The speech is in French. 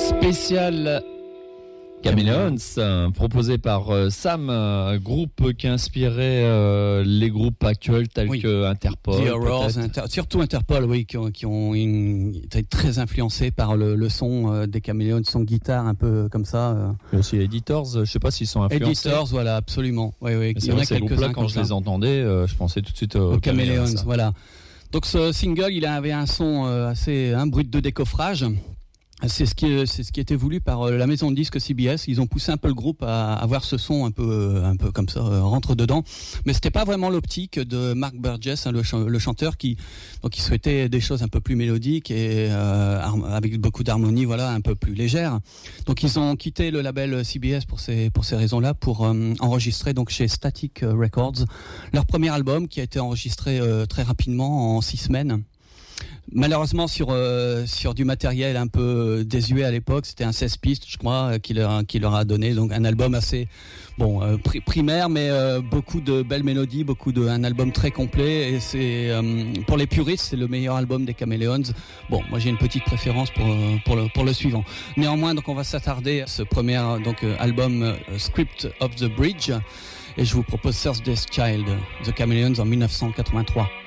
Spécial Chameleons, proposé par Sam, un groupe qui a inspiré les groupes actuels tels que Interpol. The Horrors, surtout Interpol, oui, qui ont été très influencés par le son des Chameleons, son guitare un peu comme ça. Et aussi Editors, je ne sais pas s'ils sont influencés. Editors, voilà, absolument. Oui, oui. Il y en a quelques-uns. Quand je les entendais, je pensais tout de suite aux Chameleons. Voilà. Donc ce single, il avait un son assez brut de décoffrage. C'est ce qui était voulu par la maison de disques CBS. Ils ont poussé un peu le groupe à avoir ce son un peu comme ça, rentre dedans. Mais c'était pas vraiment l'optique de Mark Burgess, le chanteur, qui souhaitait des choses un peu plus mélodiques et avec beaucoup d'harmonie, voilà, un peu plus légères. Donc ils ont quitté le label CBS pour ces raisons-là, pour enregistrer donc chez Static Records leur premier album, qui a été enregistré très rapidement en 6 semaines. Malheureusement sur du matériel un peu désuet à l'époque, c'était un 16 pistes, je crois, qui leur a donné donc un album assez primaire, mais beaucoup de belles mélodies, un album très complet, et c'est pour les puristes, c'est le meilleur album des Chameleons. Bon, moi j'ai une petite préférence pour le suivant. Néanmoins, donc on va s'attarder à ce premier album Script of the Bridge, et je vous propose Thursday's Child, The Chameleons en 1983.